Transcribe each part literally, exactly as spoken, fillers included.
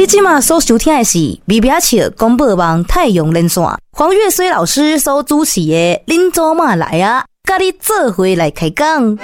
你今嘛所收听的是微微笑广播网太阳连线，黄月水老师所主持的恁做嘛来啊，甲你做伙来开讲。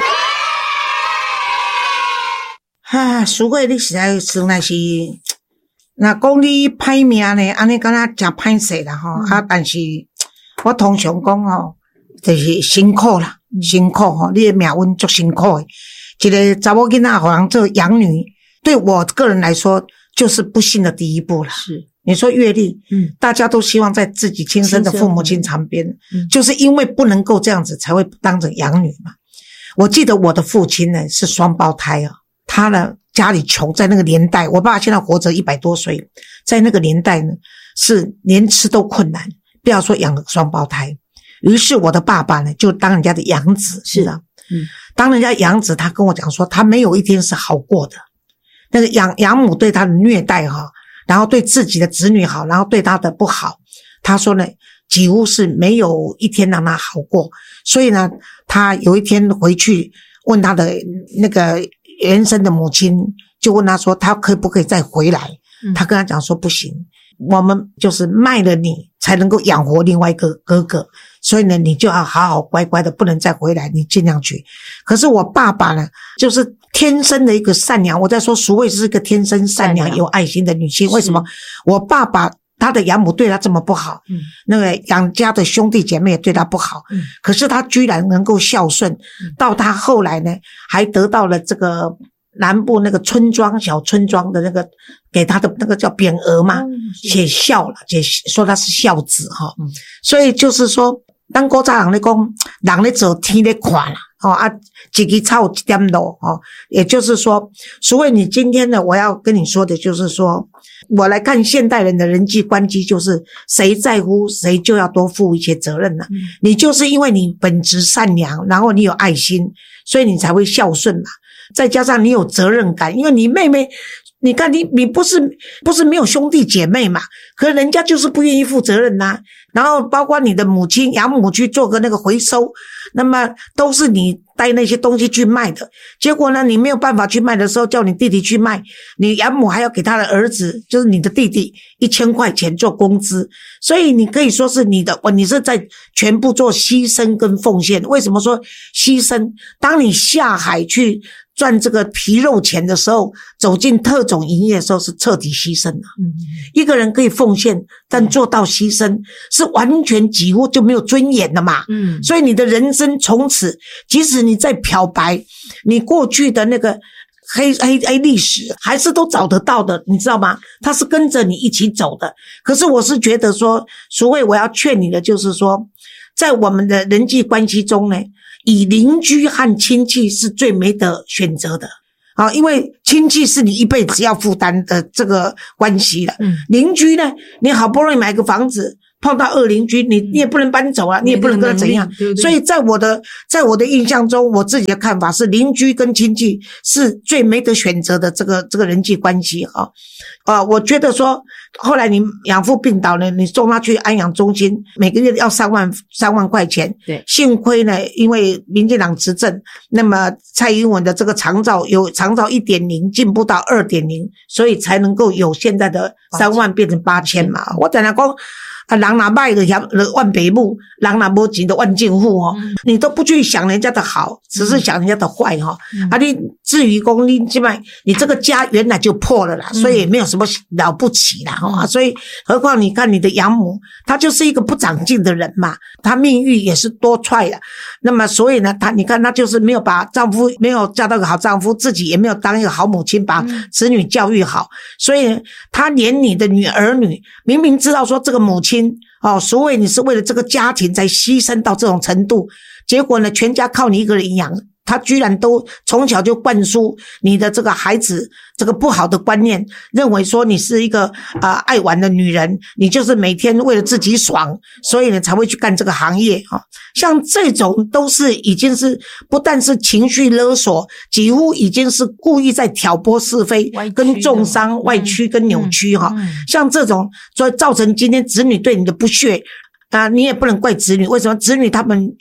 哈，苏慧，你实在实在是，若讲你歹命呢，安尼敢若真歹势啦吼、嗯。啊，但是我通常讲吼，就是辛苦啦，嗯、辛苦吼，你的命运足辛苦的。一个查某囡仔互人做养女，对我个人来说，就是不幸的第一步了。是，你说阅历，嗯，大家都希望在自己亲生的父母亲旁边，嗯，就是因为不能够这样子，才会当成养女嘛。我记得我的父亲呢是双胞胎啊，他呢家里穷，在那个年代，我爸爸现在活着一百多岁，在那个年代呢是连吃都困难，不要说养了双胞胎。于是我的爸爸呢就当人家的养子，是啊，嗯，当人家养子，他跟我讲说，他没有一天是好过的。那个养养母对他的虐待哈，然后对自己的子女好，然后对他的不好，他说呢，几乎是没有一天让他好过。所以呢，他有一天回去问他的那个原生的母亲，就问他说，他可不可以再回来？嗯、他跟他讲说不行，我们就是卖了你才能够养活另外一个哥哥，所以呢，你就要好好乖乖的，不能再回来，你尽量去。可是我爸爸呢，就是天生的一个善良，我在说淑慧是一个天生善良有爱心的女性。为什么我爸爸他的养母对他这么不好，嗯，那个养家的兄弟姐妹也对他不好，嗯，可是他居然能够孝顺，嗯，到他后来呢还得到了这个南部那个村庄小村庄的那个给他的那个叫匾额嘛，写孝了，写说他是孝子哈，嗯，所以就是说，当古早人咧讲，人咧做天咧看啦，哦啊，一枝草一点露哦，也就是说，所以你今天呢，我要跟你说的就是说，我来看现代人的人际关系，就是谁在乎谁就要多负一些责任了，啊嗯。你就是因为你本质善良，然后你有爱心，所以你才会孝顺嘛。再加上你有责任感，因为你妹妹，你看你你不是不是没有兄弟姐妹嘛，可是人家就是不愿意负责任呐，啊。然后包括你的母亲养母去做个那个回收，那么都是你带那些东西去卖的，结果呢你没有办法去卖的时候，叫你弟弟去卖，你养母还要给他的儿子，就是你的弟弟一千块钱做工资，所以你可以说是你的，你是在全部做牺牲跟奉献。为什么说牺牲？当你下海去赚这个皮肉钱的时候，走进特种营业的时候是彻底牺牲了。嗯，一个人可以奉献，但做到牺牲是完全几乎就没有尊严的嘛。嗯，所以你的人生从此，即使你在漂白，你过去的那个黑黑黑历史还是都找得到的，你知道吗？他是跟着你一起走的。可是我是觉得说，所谓我要劝你的就是说，在我们的人际关系中呢，以邻居和亲戚是最没得选择的啊，因为亲戚是你一辈子要负担的这个关系了。嗯，邻居呢，你好不容易买个房子，碰到恶邻居，你你也不能搬走啊，你也不能跟他怎样。对对，所以在我的在我的印象中，我自己的看法是，邻居跟亲戚是最没得选择的这个这个人际关系哈。呃，我觉得说，后来你养父病倒呢，你送他去安养中心，每个月要三万三万块钱。对，幸亏呢，因为民进党执政，那么蔡英文的这个长照有长照 一点零 进步到 二点零， 所以才能够有现在的三万变成八千嘛。我等下讲。啊，人若歹就嫌万北母，人若无钱就万政府哦、嗯。你都不去想人家的好，只是想人家的坏哈、嗯。啊，你至于讲你这摆，你这个家原来就破了啦，嗯、所以也没有什么了不起啦哈、嗯。所以何况你看你的养母，她就是一个不长进的人嘛，她命运也是多舛的。那么所以呢，她你看她就是没有把丈夫没有嫁到个好丈夫，自己也没有当一个好母亲，把子女教育好，所以她连你的女儿女明明知道说这个母亲。哦，所谓你是为了这个家庭才牺牲到这种程度，结果呢，全家靠你一个人养，他居然都从小就灌输你的这个孩子这个不好的观念，认为说你是一个啊、呃、爱玩的女人，你就是每天为了自己爽，所以呢才会去干这个行业啊、哦。像这种都是已经是不但是情绪勒索，几乎已经是故意在挑拨是非，跟重伤、歪曲跟扭曲哈、嗯嗯。像这种，所以造成今天子女对你的不屑。啊，你也不能怪子女，为什么子女他们去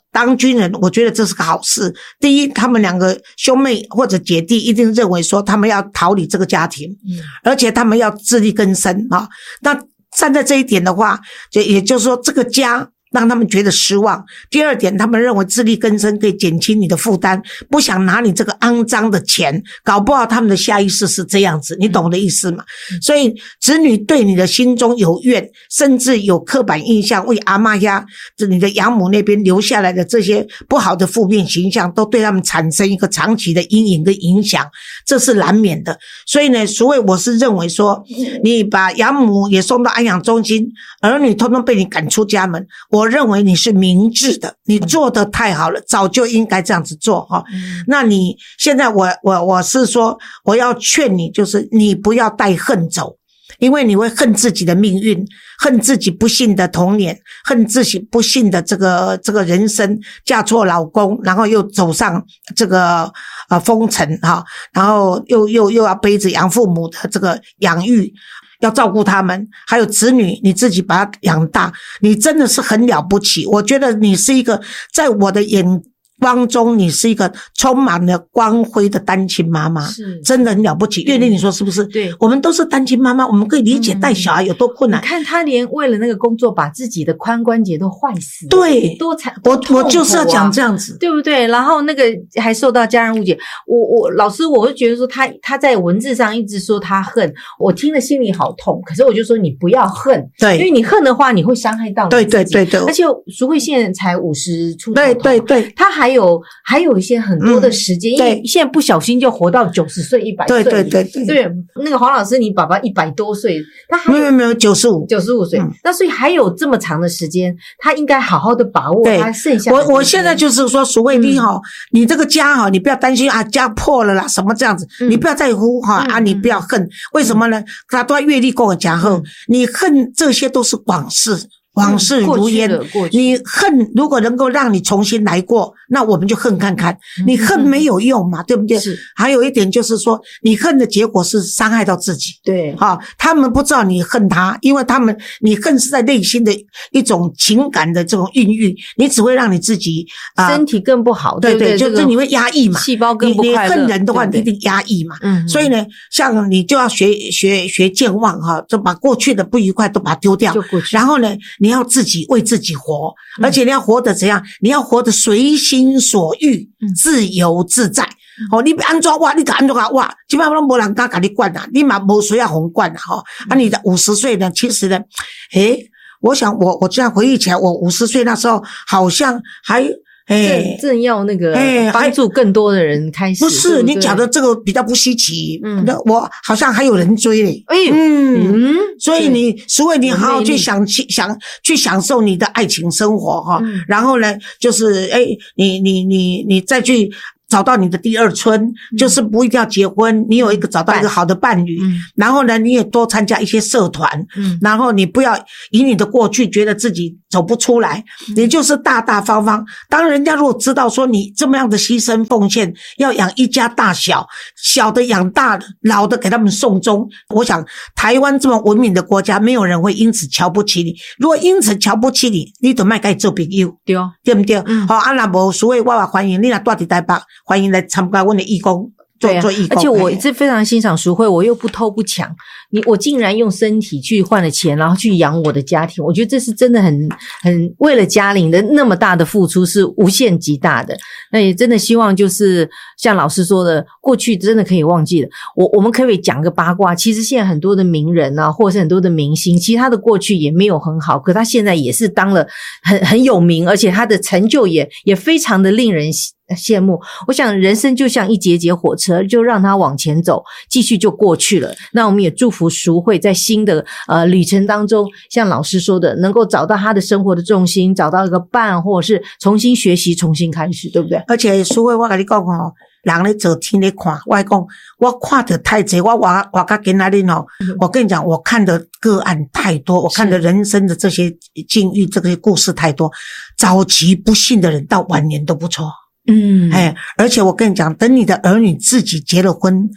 当军人，我觉得这是个好事。第一，他们两个兄妹或者姐弟一定认为说他们要逃离这个家庭，嗯，而且他们要自力更生啊。那站在这一点的话，就也就是说这个家让他们觉得失望。第二点，他们认为自力更生可以减轻你的负担，不想拿你这个肮脏的钱，搞不好他们的下意识是这样子，你懂我的意思吗？嗯、所以子女对你的心中有怨，甚至有刻板印象，为阿嬷家你的养母那边留下来的这些不好的负面形象，都对他们产生一个长期的阴影跟影响，这是难免的。所以呢，所以我是认为说，你把养母也送到安养中心，儿女通通被你赶出家门，我认为你是明智的，你做得太好了，早就应该这样子做哈。嗯、那你现在我我我是说，我要劝你，就是你不要带恨走，因为你会恨自己的命运，恨自己不幸的童年，恨自己不幸的这个这个人生，嫁错老公，然后又走上这个呃风尘哈，然后又又又要背着养父母的这个养育。要照顾他们，还有子女，你自己把他养大，你真的是很了不起。我觉得你是一个，在我的眼光中，你是一个充满了光辉的单亲妈妈，是真的很了不起。月丽，你说是不是？对，我们都是单亲妈妈，我们可以理解带小孩有多困难。 你看她连为了那个工作，把自己的髋关节都坏死， 对， 多惨！ 我我就是要讲这样子， 对不对？然后那个还受到家人误解。我我老师，我就觉得说他他在文字上一直说他恨，我听了心里好痛。可是我就说你不要恨，对，因为你恨的话，你会伤害到你自己。对对对对，而且淑慧现在才五十出头， 对对对， 他还有还有一些很多的时间，嗯、因为现在不小心就活到九十岁、一百岁。对对对对，对，那个黄老师，你爸爸一百多岁，他还没有没有九十五， 九十五岁，嗯、那所以还有这么长的时间，他应该好好的把握他剩下的。 我我现在就是说，淑慧你哈，你这个家哈，你不要担心啊，家破了啦，什么这样子，嗯、你不要在乎哈、嗯、啊，你不要恨，为什么呢？他都要阅历跟我讲后，你恨这些都是往事。往事如烟，你恨如果能够让你重新来过，那我们就恨看看。你恨没有用嘛，对不对？是。还有一点就是说，你恨的结果是伤害到自己。对，好、哦，他们不知道你恨他，因为他们你恨是在内心的一种情感的这种孕育，你只会让你自己啊、呃、身体更不好。 对 对, 对，就是你会压抑嘛， 细胞更不快乐。 你你恨人的话，对对你一定压抑嘛。嗯。所以呢，像你就要学学学健忘哈，就把过去的不愉快都把它丢掉。就过去。然后呢？你要自己为自己活，嗯、而且你要活得怎样？你要活得随心所欲，嗯、自由自在。嗯、哦，你安怎哇，你就安怎哇，基本上都没人敢给你管啦，你嘛没需要红管啦哈。嗯、啊，你的五十岁呢，其实呢，诶，我想我我这样回忆起来，我五十岁那时候好像还。 正正要那个帮助更多的人开始， 不是对对你讲的这个比较不稀奇，嗯，我好像还有人追嘞，哎呦，嗯，嗯所以你，所以你好好去想去想去享受你的爱情生活哈，嗯、然后呢，就是哎，你你你你再去。找到你的第二春，嗯、就是不一定要结婚，你有一个找到一个好的伴侣，嗯、然后呢，你也多参加一些社团，嗯、然后你不要以你的过去觉得自己走不出来，嗯、你就是大大方方。当人家如果知道说你这么样的牺牲奉献，要养一家大小，小的养大的，老的给他们送终，我想台湾这么文明的国家，没有人会因此瞧不起你。如果因此瞧不起你，你就别跟他做朋友，对对不对？好、嗯，啊，那无所谓，我也欢迎你若住在台北。欢迎来参加我的义工，做做义工。 而且我是非常欣赏淑慧，我又不偷不抢，你我竟然用身体去换了钱，然后去养我的家庭，我觉得这是真的很很为了家庭的那么大的付出是无限极大的。那也真的希望就是像老师说的，过去真的可以忘记了。我我们可不可以讲个八卦？其实现在很多的名人啊，或者是很多的明星，其实他的过去也没有很好，可他现在也是当了很很有名，而且他的成就也也非常的令人羡慕。我想人生就像一节节火车，就让它往前走，继续就过去了。那我们也祝福淑慧在新的呃旅程当中，像老师说的，能够找到他的生活的重心，找到一个伴，或者是重新学习，重新开始，对不对？ 而且淑慧，我跟你讲哦，人咧做天咧看，我讲我看得太多，我我我到今仔日哦，我跟你讲，我看的个案太多，我看的人生的这些境遇，这些故事太多，早期不幸的人到晚年都不错。嗯，哎，而且我跟你讲，等你的儿女自己结了婚，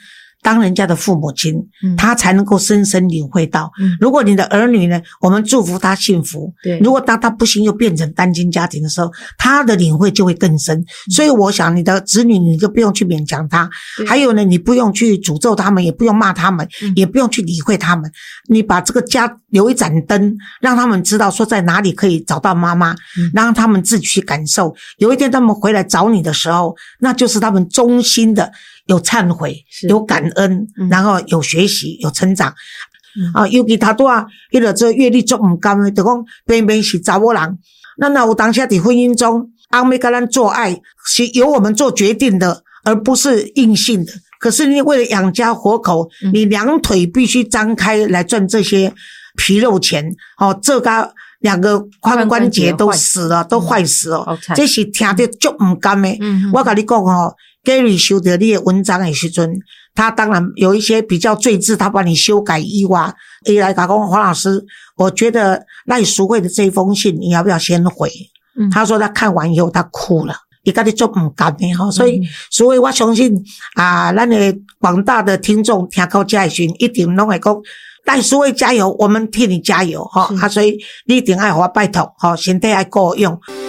当人家的父母亲， 嗯他才能够深深领会到， 嗯如果你的儿女呢，我们祝福他幸福， 对如果当他不幸又变成单亲家庭的时候，他的领会就会更深。 嗯所以我想你的子女你就不用去勉强他， 对还有呢，你不用去诅咒他们，也不用骂他们， 嗯也不用去理会他们，你把这个家留一盏灯，让他们知道说在哪里可以找到妈妈， 嗯让他们自己去感受。有一天他们回来找你的时候，那就是他们衷心的有忏悔， 是有感恩， 嗯然后有学习，有成长。 嗯啊，尤其他拄啊，迄个这阅历足唔甘的，就讲偏偏是查某人。咱若有当下伫婚姻中，阿妹跟咱做爱是由我们做决定的，而不是硬性的。可是你为了养家活口， 嗯你两腿必须张开来赚这些皮肉钱，哦，这个两个髋关节都死了，都坏死了， 好惨这是听得足唔甘的。 嗯我跟你讲哦 ，Gary 修的你的文章的时阵，他当然有一些比较赘字，他帮你修改一挖。伊来讲黄老师，我觉得赖淑慧的这封信，你要不要先回？ 嗯他说他看完以后他哭了。伊家己做唔甘的吼，所以、 嗯、 所以我相信啊，咱的广大的听众听到这的时候，一定拢会讲赖淑慧加油，我们替你加油哈啊，所以你一定要给我拜托哈，身体要够用。